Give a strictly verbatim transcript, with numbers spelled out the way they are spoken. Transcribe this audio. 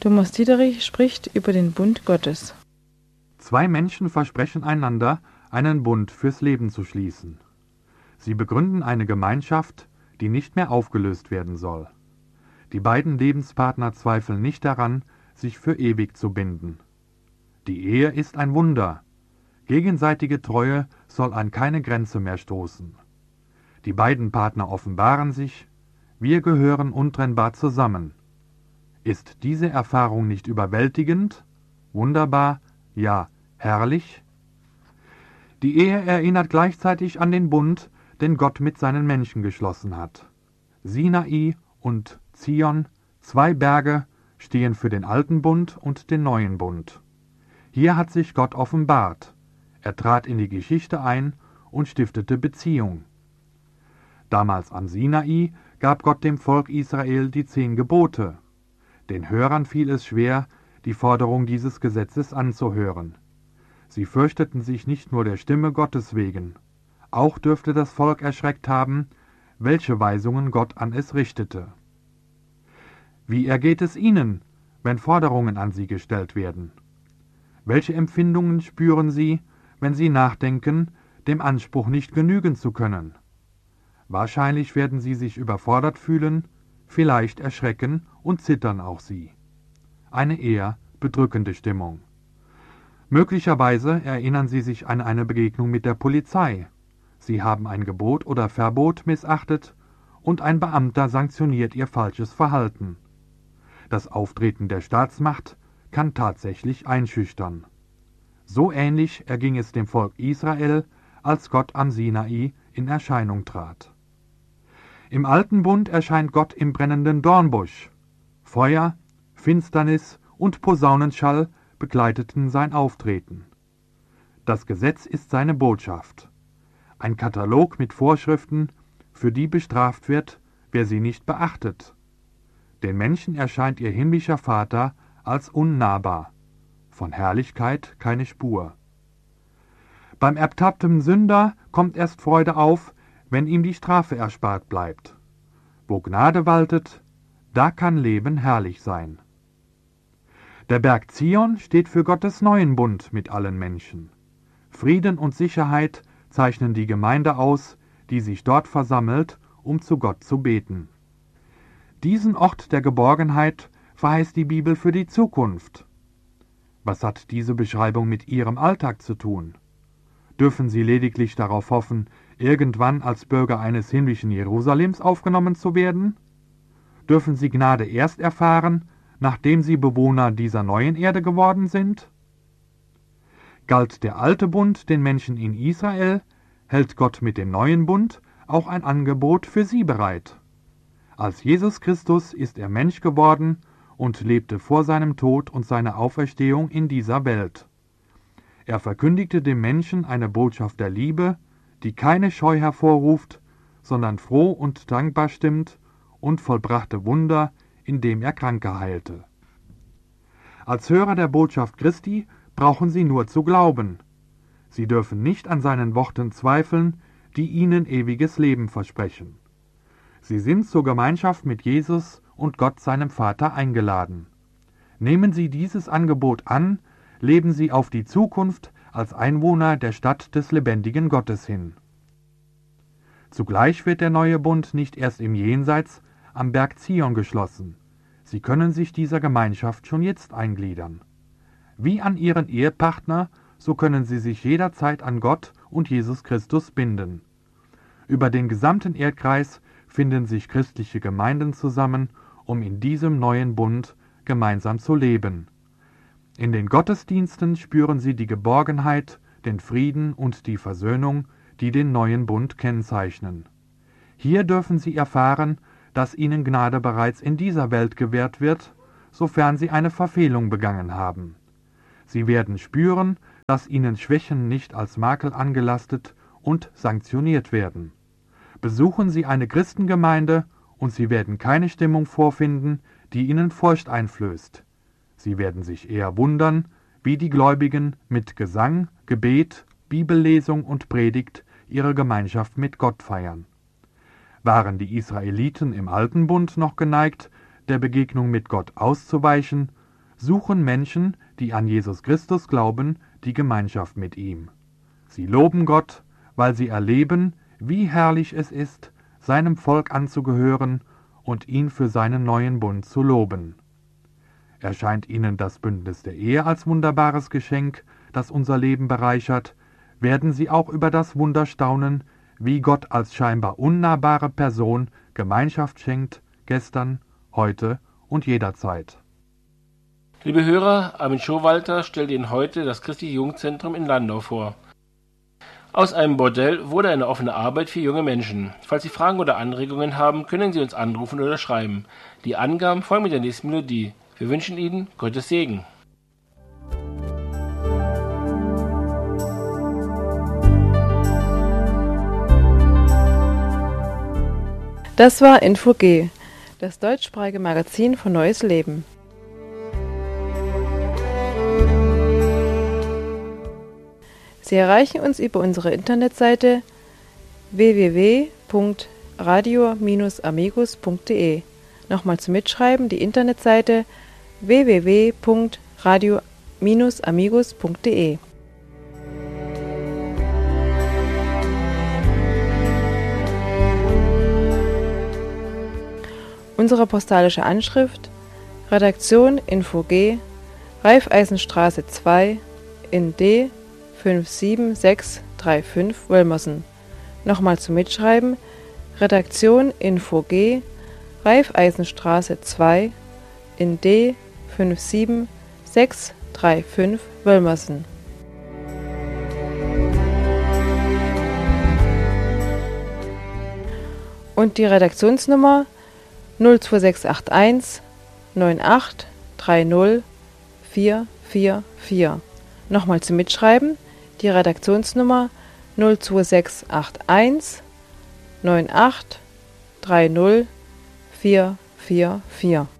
Thomas Dieterich spricht über den Bund Gottes. Zwei Menschen versprechen einander, einen Bund fürs Leben zu schließen. Sie begründen eine Gemeinschaft, die nicht mehr aufgelöst werden soll. Die beiden Lebenspartner zweifeln nicht daran, sich für ewig zu binden. Die Ehe ist ein Wunder. Gegenseitige Treue soll an keine Grenze mehr stoßen. Die beiden Partner offenbaren sich, wir gehören untrennbar zusammen. Ist diese Erfahrung nicht überwältigend, wunderbar, ja, herrlich? Die Ehe erinnert gleichzeitig an den Bund, den Gott mit seinen Menschen geschlossen hat. Sinai und Zion, zwei Berge, stehen für den alten Bund und den neuen Bund. Hier hat sich Gott offenbart. Er trat in die Geschichte ein und stiftete Beziehung. Damals am Sinai gab Gott dem Volk Israel die zehn Gebote. Den Hörern fiel es schwer, die Forderung dieses Gesetzes anzuhören. Sie fürchteten sich nicht nur der Stimme Gottes wegen. Auch dürfte das Volk erschreckt haben, welche Weisungen Gott an es richtete. Wie ergeht es ihnen, wenn Forderungen an sie gestellt werden? Welche Empfindungen spüren sie, wenn sie nachdenken, dem Anspruch nicht genügen zu können? Wahrscheinlich werden sie sich überfordert fühlen, vielleicht erschrecken und zittern auch sie. Eine eher bedrückende Stimmung. Möglicherweise erinnern sie sich an eine Begegnung mit der Polizei. Sie haben ein Gebot oder Verbot missachtet und ein Beamter sanktioniert ihr falsches Verhalten. Das Auftreten der Staatsmacht kann tatsächlich einschüchtern. So ähnlich erging es dem Volk Israel, als Gott am Sinai in Erscheinung trat. Im Alten Bund erscheint Gott im brennenden Dornbusch. Feuer, Finsternis und Posaunenschall begleiteten sein Auftreten. Das Gesetz ist seine Botschaft. Ein Katalog mit Vorschriften, für die bestraft wird, wer sie nicht beachtet. Den Menschen erscheint ihr himmlischer Vater als unnahbar. Von Herrlichkeit keine Spur. Beim ertappten Sünder kommt erst Freude auf, wenn ihm die Strafe erspart bleibt. Wo Gnade waltet, da kann Leben herrlich sein. Der Berg Zion steht für Gottes neuen Bund mit allen Menschen. Frieden und Sicherheit zeichnen die Gemeinde aus, die sich dort versammelt, um zu Gott zu beten. Diesen Ort der Geborgenheit verheißt die Bibel für die Zukunft. Was hat diese Beschreibung mit Ihrem Alltag zu tun? Dürfen Sie lediglich darauf hoffen, irgendwann als Bürger eines himmlischen Jerusalems aufgenommen zu werden? Dürfen Sie Gnade erst erfahren, nachdem Sie Bewohner dieser neuen Erde geworden sind? Galt der alte Bund den Menschen in Israel, hält Gott mit dem neuen Bund auch ein Angebot für sie bereit. Als Jesus Christus ist er Mensch geworden und lebte vor seinem Tod und seiner Auferstehung in dieser Welt. Er verkündigte dem Menschen eine Botschaft der Liebe, die keine Scheu hervorruft, sondern froh und dankbar stimmt, und vollbrachte Wunder, indem er Kranke heilte. Als Hörer der Botschaft Christi brauchen sie nur zu glauben. Sie dürfen nicht an seinen Worten zweifeln, die ihnen ewiges Leben versprechen. Sie sind zur Gemeinschaft mit Jesus und Gott seinem Vater eingeladen. Nehmen Sie dieses Angebot an, leben Sie auf die Zukunft als Einwohner der Stadt des lebendigen Gottes hin. Zugleich wird der neue Bund nicht erst im Jenseits am Berg Zion geschlossen. Sie können sich dieser Gemeinschaft schon jetzt eingliedern. Wie an Ihren Ehepartner, so können Sie sich jederzeit an Gott und Jesus Christus binden. Über den gesamten Erdkreis finden sich christliche Gemeinden zusammen, um in diesem neuen Bund gemeinsam zu leben. In den Gottesdiensten spüren Sie die Geborgenheit, den Frieden und die Versöhnung, die den neuen Bund kennzeichnen. Hier dürfen Sie erfahren, dass Ihnen Gnade bereits in dieser Welt gewährt wird, sofern Sie eine Verfehlung begangen haben. Sie werden spüren, dass Ihnen Schwächen nicht als Makel angelastet und sanktioniert werden. Besuchen Sie eine Christengemeinde und Sie werden keine Stimmung vorfinden, die Ihnen Furcht einflößt. Sie werden sich eher wundern, wie die Gläubigen mit Gesang, Gebet, Bibellesung und Predigt ihre Gemeinschaft mit Gott feiern. Waren die Israeliten im Alten Bund noch geneigt, der Begegnung mit Gott auszuweichen, suchen Menschen, die an Jesus Christus glauben, die Gemeinschaft mit ihm. Sie loben Gott, weil sie erleben, wie herrlich es ist, seinem Volk anzugehören und ihn für seinen neuen Bund zu loben. Erscheint ihnen das Bündnis der Ehe als wunderbares Geschenk, das unser Leben bereichert, werden sie auch über das Wunder staunen, wie Gott als scheinbar unnahbare Person Gemeinschaft schenkt, gestern, heute und jederzeit. Liebe Hörer, Armin Schowalter stellt Ihnen heute das Christliche Jugendzentrum in Landau vor. Aus einem Bordell wurde eine offene Arbeit für junge Menschen. Falls Sie Fragen oder Anregungen haben, können Sie uns anrufen oder schreiben. Die Angaben folgen mit der nächsten Melodie. Wir wünschen Ihnen Gottes Segen. Das war Info G, das deutschsprachige Magazin von Neues Leben. Sie erreichen uns über unsere Internetseite w w w punkt radio Bindestrich amigos punkt de. Nochmal zum Mitschreiben die Internetseite w w w punkt radio Bindestrich amigos punkt de. Unsere postalische Anschrift: Redaktion Info G, Raiffeisenstraße zwei in D fünf sieben sechs drei fünf Wölmersen. Nochmal zum Mitschreiben: Redaktion Info G, Raiffeisenstraße zwei in D fünf sieben sechs drei fünf Wölmersen. Und die Redaktionsnummer null zwei sechs acht eins neun acht drei null vier vier vier. Nochmal zum Mitschreiben: die Redaktionsnummer null zwei sechs acht eins neun acht drei null vier vier vier.